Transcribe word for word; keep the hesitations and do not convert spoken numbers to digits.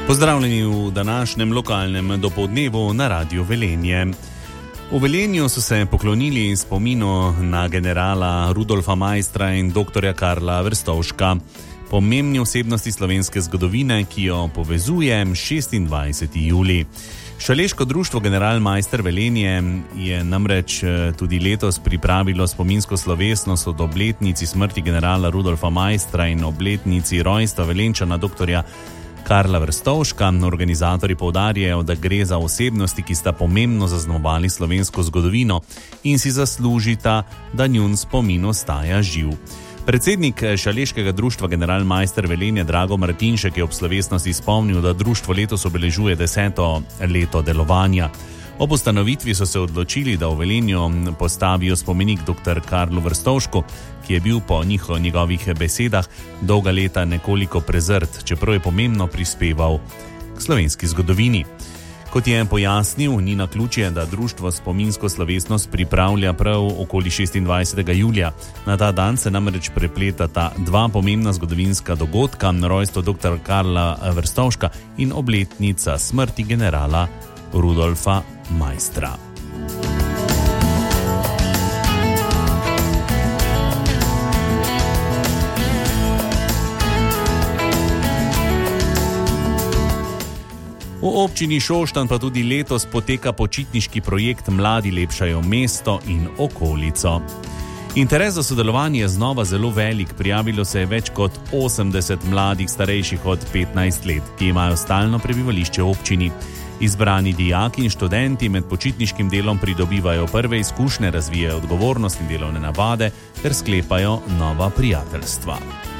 Pozdravljeni v današnjem lokalnem dopoldnevu na Radiu Velenje. V Velenju so se poklonili spominu na generala Rudolfa Maistra in doktorja Karla Verstovška, pomembni osebnosti slovenske zgodovine, ki jo povezuje šestindvajseti julij. Šaleško društvo General Maister Velenje je namreč tudi letos pripravilo spominsko slovesnost od obletnici smrti generala Rudolfa Maistra in obletnici rojstva Velenčana doktorja Karla Verstovška. Organizatorji poudarjajo, da gre za osebnosti, ki sta pomembno zaznamovali slovensko zgodovino in si zaslužita, da njun spomin ostaja živ. Predsednik Šaleškega društva General Maister Velenje Drago Martinšek je ob slovesnosti spomnil, da društvo letos obeležuje deseto leto delovanja. Ob ustanovitvi so se odločili, da v Velenju postavijo spomenik dr. Karlu Verstovšku, ki je bil po njih, njegovih besedah dolga leta nekoliko prezrt, čeprav je pomembno prispeval k slovenski zgodovini. Kot je pojasnil, ni naključje, da društvo spominsko slovesnost pripravlja prav okoli šestindvajsetega julija. Na ta dan se namreč prepletata dva pomembna zgodovinska dogodka, rojstvo dr. Karla Verstovška in obletnica smrti generala Rudolfa Maistra. V občini Šoštanj pa tudi letos poteka počitniški projekt Mladi lepšajo mesto in okolico. Interes za sodelovanje je znova zelo velik, prijavilo se je več kot osemdeset mladih starejših od petnajst let, ki imajo stalno prebivališče v občini. Izbrani dijaki in študenti med počitniškim delom pridobivajo prve izkušnje, razvijajo odgovornost in delovne navade ter sklepajo nova prijateljstva.